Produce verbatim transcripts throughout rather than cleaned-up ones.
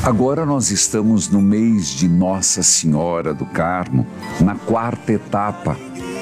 Agora nós estamos no mês de Nossa Senhora do Carmo, na quarta etapa.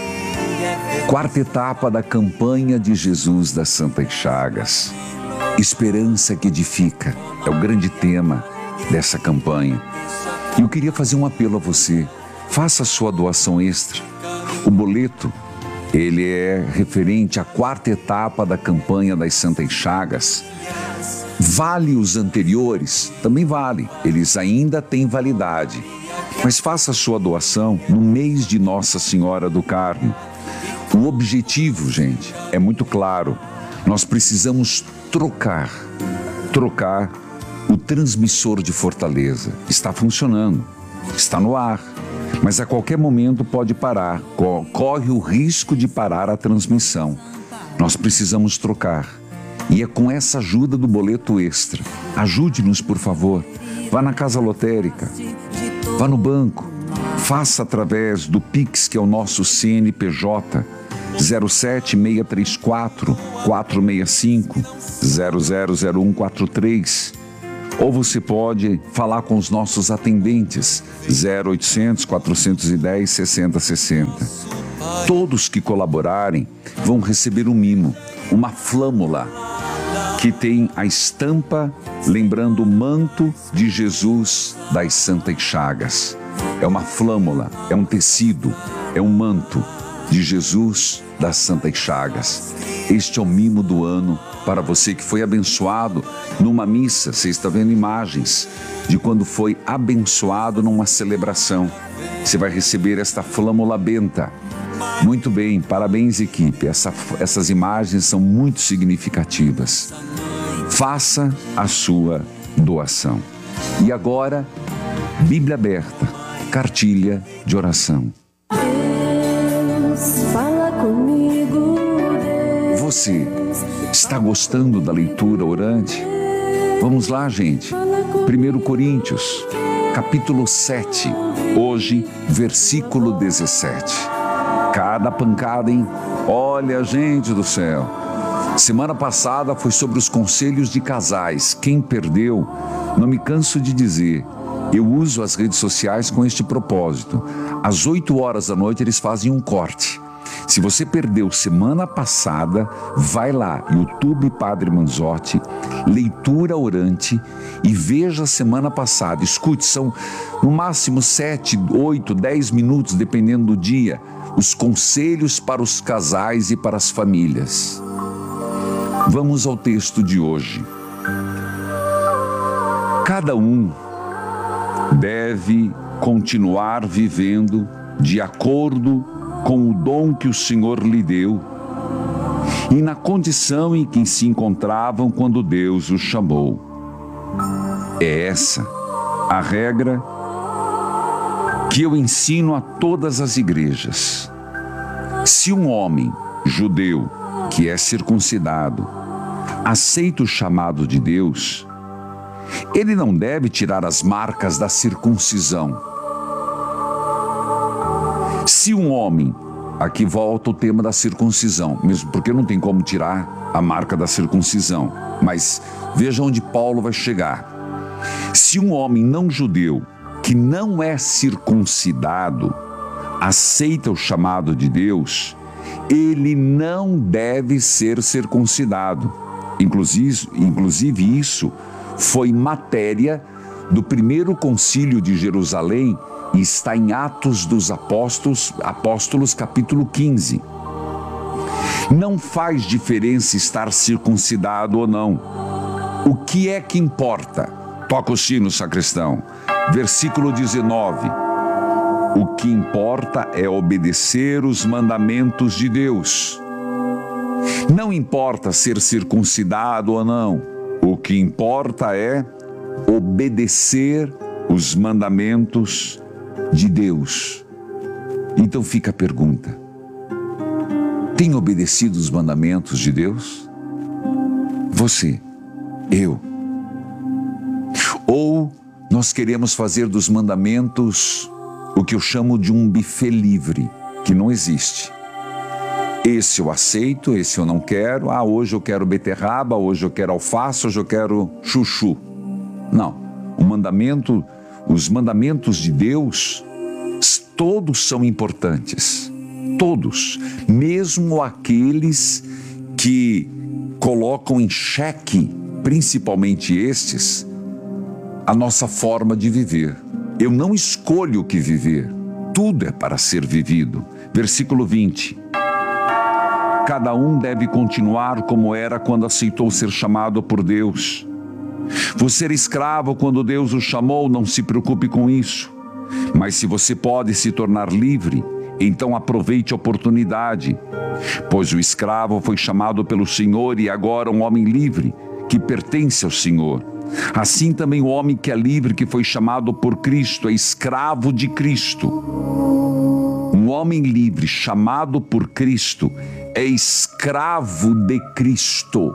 Quarta etapa da campanha de Jesus das Santas Chagas. Esperança que edifica é o grande tema dessa campanha. E eu queria fazer um apelo a você. Faça a sua doação extra. O boleto, ele é referente à quarta etapa da campanha das Santas Chagas. Vale os anteriores? Também vale. Eles ainda têm validade. Mas faça a sua doação no mês de Nossa Senhora do Carmo. O objetivo, gente, é muito claro. Nós precisamos trocar, trocar o transmissor de Fortaleza. Está funcionando, está no ar, mas a qualquer momento pode parar. Corre o risco de parar a transmissão. Nós precisamos trocar. E é com essa ajuda do boleto extra. Ajude-nos, por favor. Vá na casa lotérica, vá no banco, faça através do Pix, que é o nosso C N P J, zero sete seis três quatro, quatro seis cinco, zero zero zero um quatro três. Ou você pode falar com os nossos atendentes, zero oitocentos, quatrocentos e dez, sessenta sessenta. Todos que colaborarem vão receber um mimo, uma flâmula, que tem a estampa lembrando o manto de Jesus das Santas Chagas. É uma flâmula, é um tecido, é um manto de Jesus das Santas Chagas. Este é o mimo do ano para você que foi abençoado numa missa. Você está vendo imagens de quando foi abençoado numa celebração. Você vai receber esta flâmula benta. Muito bem, parabéns, equipe. Essa, essas imagens são muito significativas. Faça a sua doação. E agora, Bíblia aberta, cartilha de oração. Deus, fala comigo, Deus. Você está gostando da leitura orante? Vamos lá, gente. primeiro Coríntios, capítulo sete, hoje, versículo dezessete. Cada pancada, hein? Olha, gente do céu. Semana passada foi sobre os conselhos de casais. Quem perdeu, não me canso de dizer. Eu uso as redes sociais com este propósito. Às oito horas da noite eles fazem um corte. Se você perdeu semana passada, vai lá, YouTube Padre Manzotti, leitura orante, e veja a semana passada. Escute, são no máximo sete, oito, dez minutos, dependendo do dia, os conselhos para os casais e para as famílias. Vamos ao texto de hoje. Cada um deve continuar vivendo de acordo com o dom que o Senhor lhe deu e na condição em que se encontravam quando Deus os chamou. É essa a regra que eu ensino a todas as igrejas. Se um homem judeu que é circuncidado aceita o chamado de Deus, ele não deve tirar as marcas da circuncisão. Se um homem, aqui volta o tema da circuncisão, mesmo porque não tem como tirar a marca da circuncisão, mas veja onde Paulo vai chegar. Se um homem não judeu, que não é circuncidado, aceita o chamado de Deus, ele não deve ser circuncidado. Inclusive, inclusive isso foi matéria do primeiro concílio de Jerusalém e está em Atos dos Apóstolos, Apóstolos capítulo quinze. Não faz diferença estar circuncidado ou não. O que é que importa? Toca o sino, sacristão. Versículo dezenove. O que importa é obedecer os mandamentos de Deus. Não importa ser circuncidado ou não. O que importa é obedecer os mandamentos de Deus. Então fica a pergunta: tem obedecido os mandamentos de Deus? Você, eu. Ou nós queremos fazer dos mandamentos o que eu chamo de um buffet livre, que não existe. Esse eu aceito, esse eu não quero. Ah, hoje eu quero beterraba, hoje eu quero alface, hoje eu quero chuchu. Não. o mandamento, os mandamentos de Deus, todos são importantes. Todos, mesmo aqueles que colocam em xeque, principalmente estes, a nossa forma de viver. Eu não escolho o que viver, tudo é para ser vivido. Versículo vinte. Cada um deve continuar como era quando aceitou ser chamado por Deus. Você era escravo quando Deus o chamou, não se preocupe com isso. Mas se você pode se tornar livre, então aproveite a oportunidade. Pois o escravo foi chamado pelo Senhor e agora um homem livre, que pertence ao Senhor. Assim também o homem que é livre, que foi chamado por Cristo, é escravo de Cristo. Um homem livre, chamado por Cristo, é escravo de Cristo.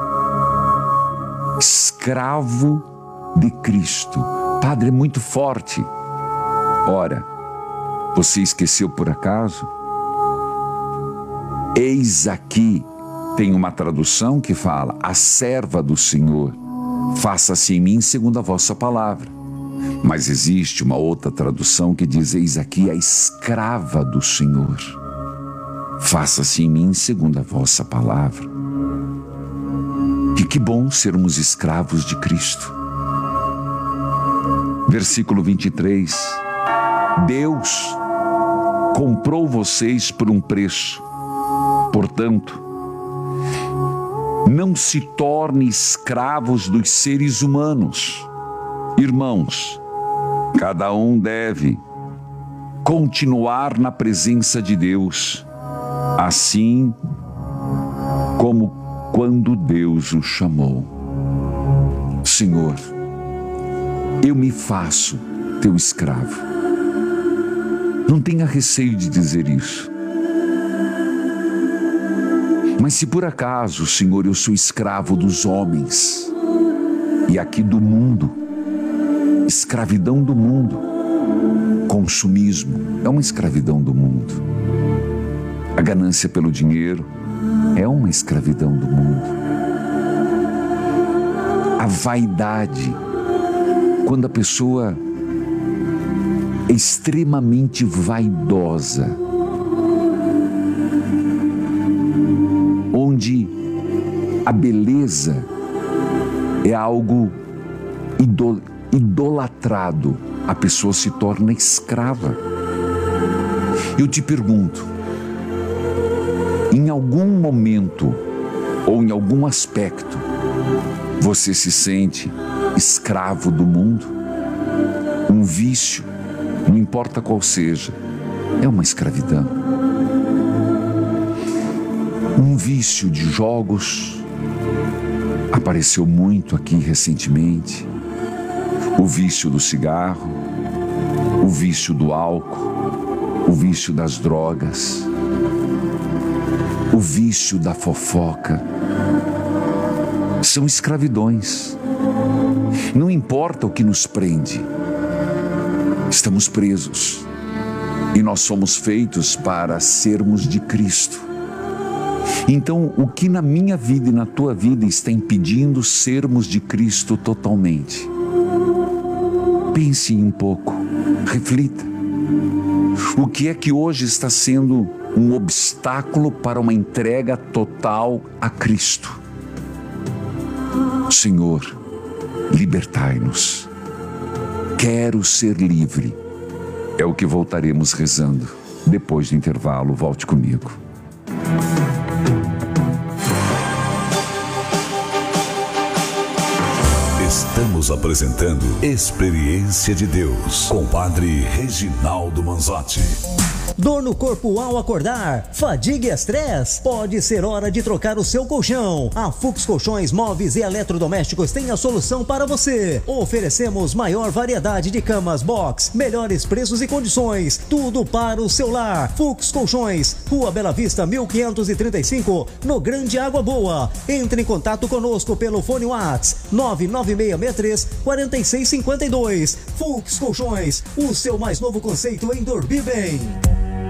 Escravo de Cristo. Padre, é muito forte. Ora, você esqueceu por acaso? Eis aqui, tem uma tradução que fala, a serva do Senhor, faça-se em mim segundo a vossa palavra. Mas existe uma outra tradução que diz, eis aqui a escrava do Senhor, faça-se em mim segundo a vossa palavra. E que bom sermos escravos de Cristo. Versículo vinte e três. Deus comprou vocês por um preço. Portanto, não se torne escravos dos seres humanos. Irmãos, cada um deve continuar na presença de Deus, assim como quando Deus o chamou. Senhor, eu me faço teu escravo. Não tenha receio de dizer isso. Mas se por acaso, Senhor, eu sou escravo dos homens, e aqui do mundo, escravidão do mundo, consumismo é uma escravidão do mundo. A ganância pelo dinheiro é uma escravidão do mundo. A vaidade, quando a pessoa é extremamente vaidosa, onde a beleza é algo idolatrado, a pessoa se torna escrava. Eu te pergunto, em algum momento ou em algum aspecto, você se sente escravo do mundo? Um vício, não importa qual seja, é uma escravidão. Um vício de jogos apareceu muito aqui recentemente. O vício do cigarro, o vício do álcool, o vício das drogas, o vício da fofoca. São escravidões. Não importa o que nos prende, estamos presos. E nós somos feitos para sermos de Cristo. Então, o que na minha vida e na tua vida está impedindo sermos de Cristo totalmente? Pense um pouco, reflita. O que é que hoje está sendo um obstáculo para uma entrega total a Cristo? Senhor, libertai-nos. Quero ser livre. É o que voltaremos rezando. Depois do intervalo, volte comigo. Estamos apresentando Experiência de Deus com o Padre Reginaldo Manzotti. Dor no corpo ao acordar, fadiga e estresse? Pode ser hora de trocar o seu colchão. A Fux Colchões Móveis e Eletrodomésticos tem a solução para você. Oferecemos maior variedade de camas box, melhores preços e condições, tudo para o seu lar. Fux Colchões, Rua Bela Vista, mil quinhentos e trinta e cinco, no Grande Água Boa. Entre em contato conosco pelo fone WhatsApp nove nove seis seis três, quatro seis cinco dois. Fux Colchões, o seu mais novo conceito em dormir bem.